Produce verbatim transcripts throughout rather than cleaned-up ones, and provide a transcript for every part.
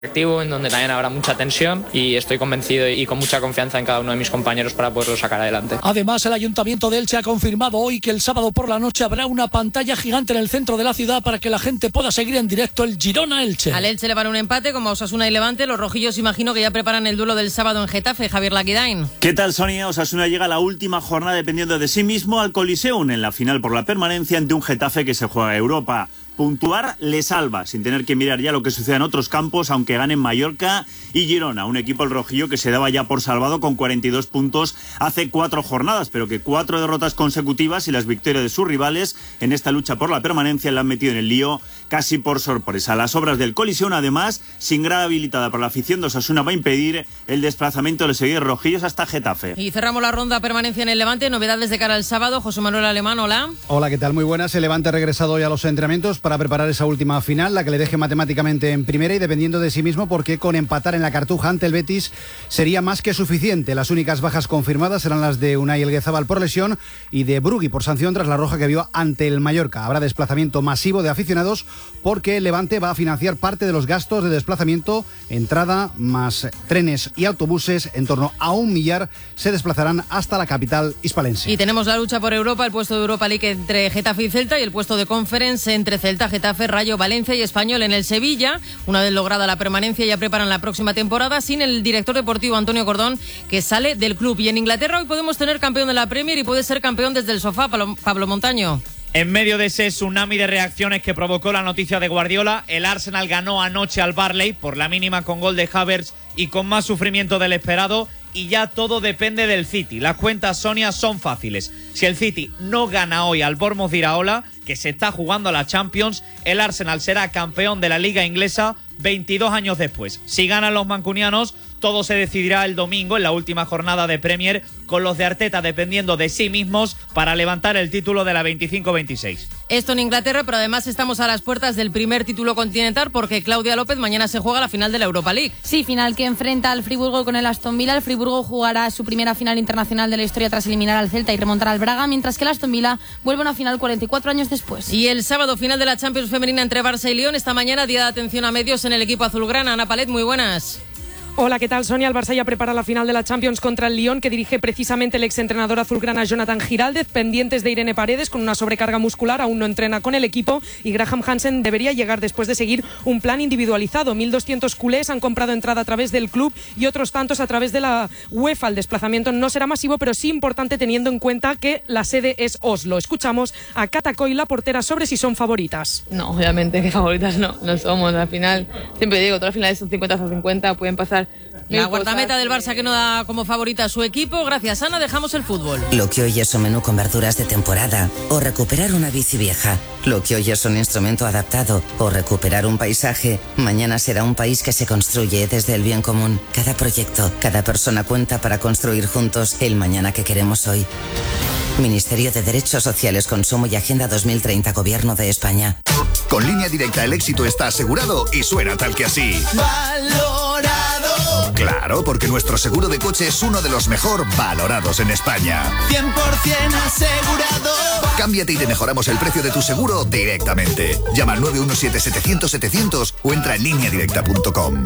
En donde también habrá mucha tensión y estoy convencido y con mucha confianza en cada uno de mis compañeros para poderlo sacar adelante. Además, el Ayuntamiento de Elche ha confirmado hoy que el sábado por la noche habrá una pantalla gigante en el centro de la ciudad para que la gente pueda seguir en directo el Girona-Elche. Al Elche le van un empate como a Osasuna y Levante. Los rojillos imagino que ya preparan el duelo del sábado en Getafe. Javier Laquidain. ¿Qué tal, Sonia? Osasuna llega a la última jornada dependiendo de sí mismo al Coliseum en la final por la permanencia ante un Getafe que se juega a Europa. Puntuar le salva, sin tener que mirar ya lo que sucede en otros campos, aunque ganen Mallorca y Girona, un equipo el rojillo que se daba ya por salvado con cuarenta y dos puntos hace cuatro jornadas, pero que cuatro derrotas consecutivas y las victorias de sus rivales en esta lucha por la permanencia le han metido en el lío casi por sorpresa. Las obras del Coliseum, además, sin grada habilitada por la afición de Osasuna, va a impedir el desplazamiento de los seguidores rojillos hasta Getafe. Y cerramos la ronda permanencia en el Levante. Novedades de cara al sábado. José Manuel Alemán, hola. Hola, ¿qué tal? Muy buenas. El Levante ha regresado hoy a los entrenamientos para preparar esa última final, la que le deje matemáticamente en primera y dependiendo de sí mismo, porque con empatar en la Cartuja ante el Betis sería más que suficiente. Las únicas bajas confirmadas serán las de Unai Elguezabal por lesión y de Brugui por sanción tras la roja que vio ante el Mallorca. Habrá desplazamiento masivo de aficionados porque el Levante va a financiar parte de los gastos de desplazamiento, entrada más trenes y autobuses. En torno a un millar se desplazarán hasta la capital hispalense. Y tenemos la lucha por Europa, el puesto de Europa League entre Getafe y Celta y el puesto de Conference entre Celta, Getafe, Rayo, Valencia y Español. En el Sevilla, una vez lograda la permanencia, ya preparan la próxima temporada sin el director deportivo Antonio Cordón, que sale del club. Y en Inglaterra hoy podemos tener campeón de la Premier y puede ser campeón desde el sofá, Pablo, Pablo Montaño. En medio de ese tsunami de reacciones que provocó la noticia de Guardiola, el Arsenal ganó anoche al Burnley por la mínima con gol de Havertz y con más sufrimiento del esperado, y ya todo depende del City. Las cuentas, Sonia, son fáciles. Si el City no gana hoy al Bournemouth de Iraola, que se está jugando a la Champions, el Arsenal será campeón de la Liga Inglesa veintidós años después. Si ganan los mancunianos, todo se decidirá el domingo en la última jornada de Premier, con los de Arteta dependiendo de sí mismos para levantar el título de la veinticinco veintiséis. Esto en Inglaterra, pero además estamos a las puertas del primer título continental porque Claudia López, mañana se juega la final de la Europa League. Sí, final que enfrenta al Friburgo con el Aston Villa. El Friburgo jugará su primera final internacional de la historia tras eliminar al Celta y remontar al Braga, mientras que el Aston Villa vuelve a una final cuarenta y cuatro años después. Y el sábado, final de la Champions femenina entre Barça y Lyon. Esta mañana, día de atención a medios en el equipo azulgrana. Ana Palet, muy buenas. Hola, ¿qué tal, Sonia? El Barça ya prepara la final de la Champions contra el Lyon, que dirige precisamente el exentrenador azulgrana Jonathan Giraldez, pendientes de Irene Paredes con una sobrecarga muscular, aún no entrena con el equipo, y Graham Hansen debería llegar después de seguir un plan individualizado. mil doscientos culés han comprado entrada a través del club y otros tantos a través de la UEFA. El desplazamiento no será masivo, pero sí importante teniendo en cuenta que la sede es Oslo. Escuchamos a Cata Coy, la portera, sobre si son favoritas. No, obviamente que favoritas no, no somos. Al final, siempre digo, todas las finales son cincuenta a cincuenta, pueden pasar. La guardameta del Barça que no da como favorita a su equipo. Gracias, Ana, dejamos el fútbol. Lo que hoy es un menú con verduras de temporada o recuperar una bici vieja. Lo que hoy es un instrumento adaptado o recuperar un paisaje, mañana será un país que se construye desde el bien común. Cada proyecto, cada persona cuenta para construir juntos el mañana que queremos hoy. Ministerio de Derechos Sociales, Consumo y Agenda dos mil treinta, Gobierno de España. Con Línea Directa el éxito está asegurado y suena tal que así. ¡Valorado! Claro, porque nuestro seguro de coche es uno de los mejor valorados en España. cien por ciento asegurado. Cámbiate y te mejoramos el precio de tu seguro directamente. Llama al nueve uno siete, setecientos, setecientos o entra en línea directa punto com.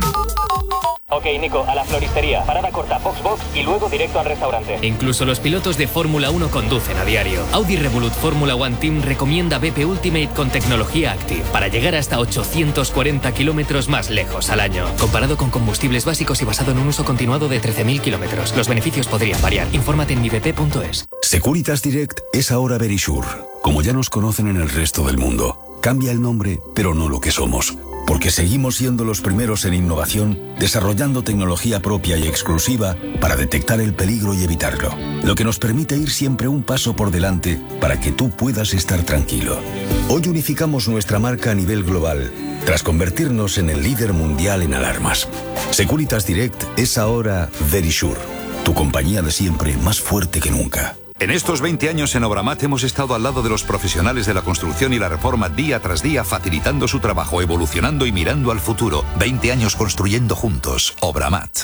Ok, Nico, a la floristería. Parada corta, box box y luego directo al restaurante. Incluso los pilotos de Fórmula uno conducen a diario. Audi Revolut Fórmula One Team recomienda B P Ultimate con tecnología Active para llegar hasta ochocientos cuarenta kilómetros más lejos al año. Comparado con combustibles básicos y basado en un uso continuado de trece mil kilómetros. Los beneficios podrían variar. Infórmate en mi b p punto es. Securitas Direct es ahora Verisure. Como ya nos conocen en el resto del mundo. Cambia el nombre, pero no lo que somos. Porque seguimos siendo los primeros en innovación, desarrollando tecnología propia y exclusiva para detectar el peligro y evitarlo. Lo que nos permite ir siempre un paso por delante para que tú puedas estar tranquilo. Hoy unificamos nuestra marca a nivel global, tras convertirnos en el líder mundial en alarmas. Securitas Direct es ahora Verisure, tu compañía de siempre más fuerte que nunca. En estos veinte años en Obramat hemos estado al lado de los profesionales de la construcción y la reforma día tras día, facilitando su trabajo, evolucionando y mirando al futuro. veinte años construyendo juntos. Obramat.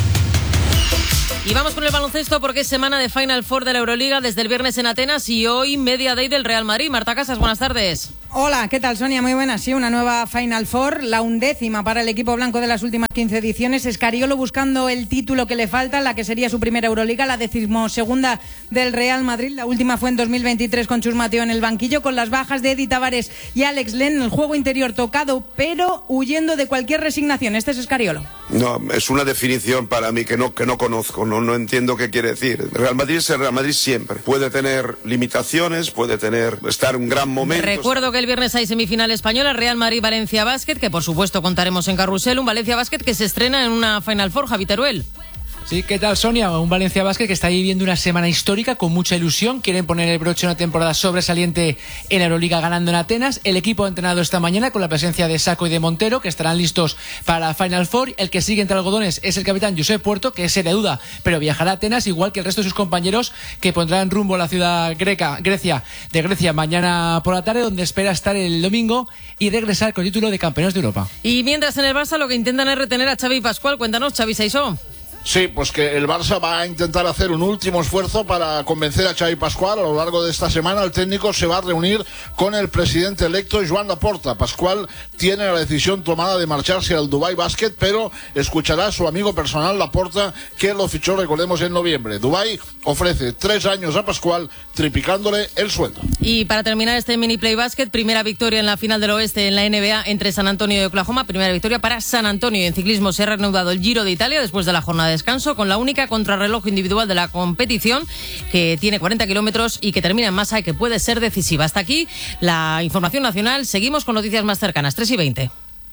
Y vamos con el baloncesto porque es semana de Final Four de la Euroliga desde el viernes en Atenas y hoy Media Day del Real Madrid. Marta Casas, buenas tardes. Hola, ¿qué tal, Sonia? Muy buenas. Sí, una nueva Final Four, la undécima para el equipo blanco de las últimas quince ediciones. Escariolo buscando el título que le falta, la que sería su primera Euroliga, la decimosegunda del Real Madrid. La última fue en dos mil veintitrés con Chus Mateo en el banquillo, con las bajas de Eddie Tavares y Alex Len. El juego interior tocado, pero huyendo de cualquier resignación. Este es Escariolo. No, es una definición para mí que no, que no conozco, no, no entiendo qué quiere decir. Real Madrid es el Real Madrid siempre. Puede tener limitaciones, puede tener, estar en un gran momento. Recuerdo que el viernes hay semifinal española, Real Madrid-Valencia Basket, que por supuesto contaremos en Carrusel, un Valencia Basket que se estrena en una Final Four, Javi Teruel. Sí, ¿qué tal, Sonia? Un Valencia Basket que está viviendo una semana histórica con mucha ilusión. Quieren poner el broche a una temporada sobresaliente en la Euroliga ganando en Atenas. El equipo ha entrenado esta mañana con la presencia de Sacco y de Montero, que estarán listos para la Final Four. El que sigue entre algodones es el capitán Josep Puerto, que es seria duda, pero viajará a Atenas, igual que el resto de sus compañeros, que pondrán rumbo a la ciudad greca, Grecia, de Grecia mañana por la tarde, donde espera estar el domingo y regresar con el título de campeones de Europa. Y mientras en el Barça lo que intentan es retener a Xavi Pascual. Cuéntanos, Xavi Saisó. Sí, pues que el Barça va a intentar hacer un último esfuerzo para convencer a Xavi Pascual. A lo largo de esta semana el técnico se va a reunir con el presidente electo Joan Laporta. Pascual tiene la decisión tomada de marcharse al Dubai Basket, pero escuchará a su amigo personal Laporta, que lo fichó, recordemos, en noviembre. Dubai ofrece tres años a Pascual, triplicándole el sueldo. Y para terminar este mini play basket, primera victoria en la final del oeste en la N B A entre San Antonio y Oklahoma. Primera victoria para San Antonio. En ciclismo se ha reanudado el Giro de Italia después de la jornada de descanso, con la única contrarreloj individual de la competición, que tiene cuarenta kilómetros y que termina en masa y que puede ser decisiva. Hasta aquí la información nacional. Seguimos con noticias más cercanas. tres y veinte.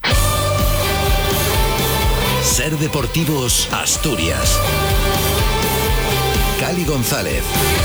Ser Deportivos Asturias. Cali González.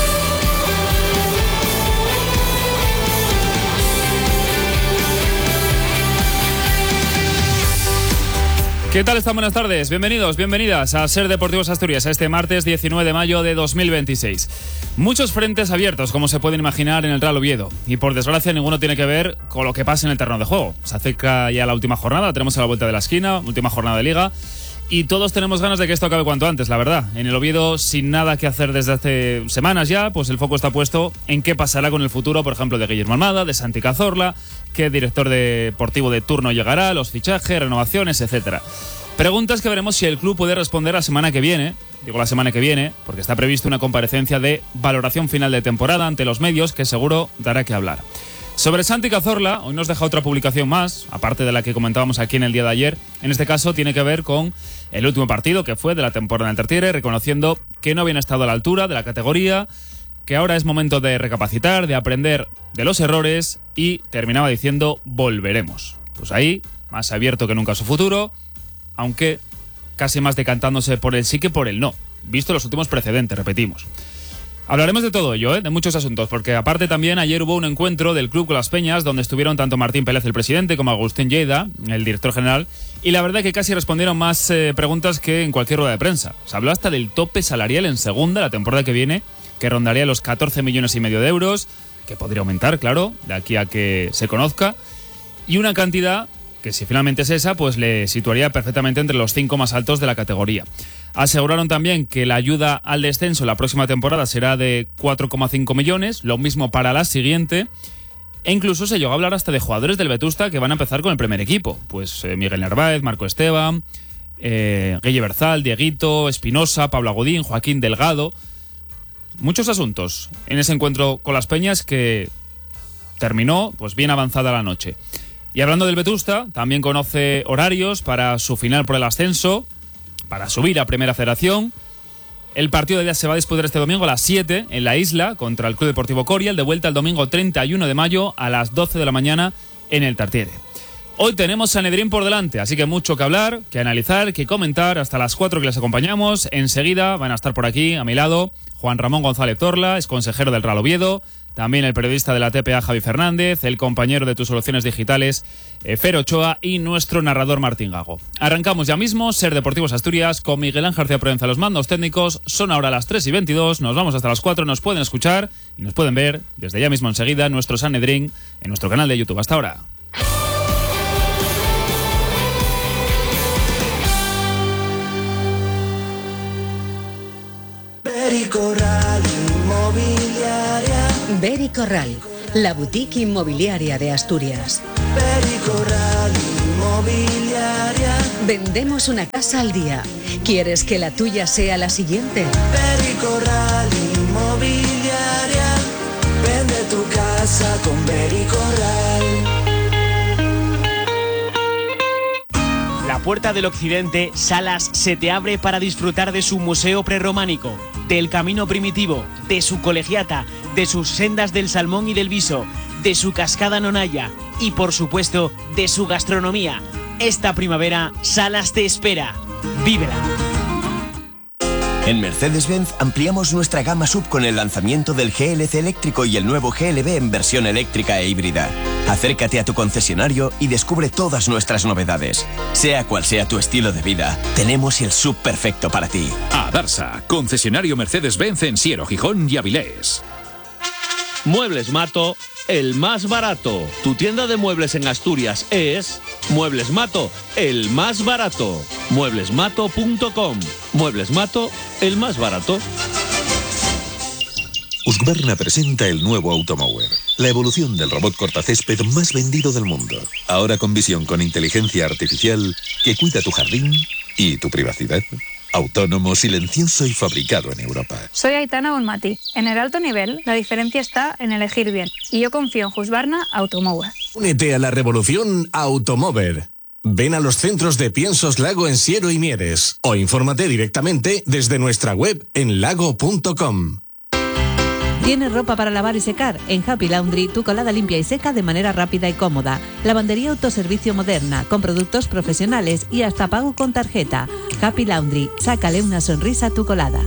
¿Qué tal están? Buenas tardes, bienvenidos, bienvenidas a Ser Deportivos Asturias este martes diecinueve de mayo de dos mil veintiséis. Muchos frentes abiertos, como se pueden imaginar, en el Real Oviedo, y por desgracia ninguno tiene que ver con lo que pasa en el terreno de juego. Se acerca ya la última jornada, tenemos a la vuelta de la esquina, última jornada de Liga, y todos tenemos ganas de que esto acabe cuanto antes, la verdad. En el Oviedo, sin nada que hacer desde hace semanas ya, pues el foco está puesto en qué pasará con el futuro, por ejemplo, de Guillermo Almada, de Santi Cazorla, qué director deportivo de turno llegará, los fichajes, renovaciones, etcétera. Preguntas que veremos si el club puede responder la semana que viene, digo la semana que viene, porque está prevista una comparecencia de valoración final de temporada ante los medios que seguro dará que hablar. Sobre Santi Cazorla, hoy nos deja otra publicación más, aparte de la que comentábamos aquí en el día de ayer. En este caso tiene que ver con el último partido que fue de la temporada en el Tartiere, reconociendo que no habían estado a la altura de la categoría, que ahora es momento de recapacitar, de aprender de los errores, y terminaba diciendo volveremos. Pues ahí, más abierto que nunca su futuro, aunque casi más decantándose por el sí que por el no, visto los últimos precedentes, repetimos. Hablaremos de todo ello, ¿eh? de muchos asuntos, porque aparte también ayer hubo un encuentro del club con las Peñas, donde estuvieron tanto Martín Pérez, el presidente, como Agustín Lleida, el director general, y la verdad que casi respondieron más eh, preguntas que en cualquier rueda de prensa. Se habló hasta del tope salarial en segunda, la temporada que viene, que rondaría los catorce millones y medio de euros, que podría aumentar, claro, de aquí a que se conozca, y una cantidad que, si finalmente es esa, pues le situaría perfectamente entre los cinco más altos de la categoría. Aseguraron también que la ayuda al descenso la próxima temporada será de cuatro coma cinco millones, lo mismo para la siguiente, e incluso se llegó a hablar hasta de jugadores del Vetusta que van a empezar con el primer equipo, pues eh, Miguel Narváez, Marco Esteban, eh, Guille Berzal, Dieguito, Espinosa, Pablo Agudín, Joaquín Delgado. Muchos asuntos en ese encuentro con las Peñas que terminó pues bien avanzada la noche. Y hablando del Vetusta, también conoce horarios para su final por el ascenso, para subir a Primera Federación. El partido de día se va a disputar este domingo a las siete en la Isla contra el Club Deportivo Coria, el de vuelta el domingo treinta y uno de mayo a las doce de la mañana en el Tartiere. Hoy tenemos Sanedrín por delante, así que mucho que hablar, que analizar, que comentar hasta las cuatro que les acompañamos. Enseguida van a estar por aquí, a mi lado, Juan Ramón González Torla, es consejero del Real Oviedo, también el periodista de la T P A Javi Fernández, el compañero de tus soluciones digitales eh, Fer Ochoa y nuestro narrador Martín Gago. Arrancamos ya mismo Ser Deportivos Asturias con Miguel Ángel García Provenza, los mandos técnicos. Son ahora las tres y veintidós, nos vamos hasta las cuatro, nos pueden escuchar y nos pueden ver desde ya mismo enseguida en nuestro Sanedrín, en nuestro canal de YouTube. Hasta ahora. Bericorral Inmobiliaria. Bericorral, la boutique inmobiliaria de Asturias. Pericorral Inmobiliaria. Vendemos una casa al día. ¿Quieres que la tuya sea la siguiente? Pericorral Inmobiliaria. Vende tu casa con Pericorral. La Puerta del Occidente, Salas, se te abre para disfrutar de su museo prerrománico, del camino primitivo, de su colegiata, de sus sendas del salmón y del viso, de su cascada Nonaya y, por supuesto, de su gastronomía. Esta primavera, Salas te espera. ¡Vívela! En Mercedes-Benz ampliamos nuestra gama sub con el lanzamiento del G L C eléctrico y el nuevo G L B en versión eléctrica e híbrida. Acércate a tu concesionario y descubre todas nuestras novedades. Sea cual sea tu estilo de vida, tenemos el sub perfecto para ti. Adarsa, concesionario Mercedes-Benz en Siero, Gijón y Avilés. Muebles Mato, el más barato. Tu tienda de muebles en Asturias es Muebles Mato, el más barato. muebles mato punto com. Muebles Mato, el más barato. Husqvarna presenta el nuevo Automower, la evolución del robot cortacésped más vendido del mundo. Ahora con visión con inteligencia artificial que cuida tu jardín y tu privacidad. Autónomo, silencioso y fabricado en Europa. Soy Aitana Bonmati. En el alto nivel, la diferencia está en elegir bien. Y yo confío en Husqvarna Automower. Únete a la revolución Automover. Ven a los centros de Piensos Lago en Siero y Mieres o infórmate directamente desde nuestra web en lago punto com. ¿Tienes ropa para lavar y secar? En Happy Laundry, tu colada limpia y seca de manera rápida y cómoda. Lavandería autoservicio moderna, con productos profesionales y hasta pago con tarjeta. Happy Laundry, sácale una sonrisa a tu colada.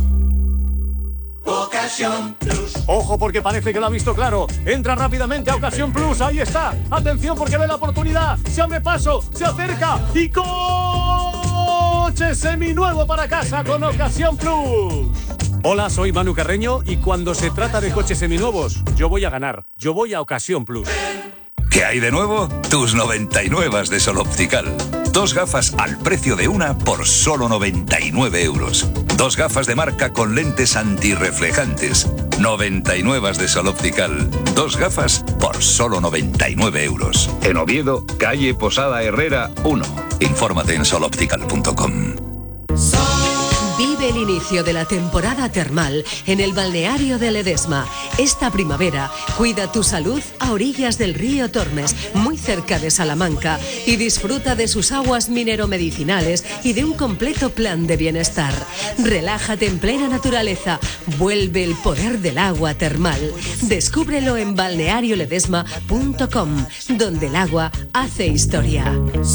Ocasión Plus. Ojo porque parece que lo ha visto claro. Entra rápidamente a Ocasión Plus, ahí está. Atención porque ve la oportunidad. Se abre paso, se acerca y coche seminuevo para casa con Ocasión Plus. Hola, soy Manu Carreño y cuando se trata de coches seminuevos, yo voy a ganar. Yo voy a Ocasión Plus. ¿Qué hay de nuevo? Tus noventa y nueve de Sol Optical. Dos gafas al precio de una por solo noventa y nueve euros. Dos gafas de marca con lentes antirreflejantes. noventa y nueve de Sol Optical. Dos gafas por solo noventa y nueve euros. En Oviedo, calle Posada Herrera uno. Infórmate en sol optical punto com. Vive el inicio de la temporada termal en el balneario de Ledesma. Esta primavera, cuida tu salud a orillas del río Tormes, muy cerca de Salamanca, y disfruta de sus aguas mineromedicinales y de un completo plan de bienestar. Relájate en plena naturaleza. Vuelve el poder del agua termal. Descúbrelo en balneario ledesma punto com, donde el agua hace historia.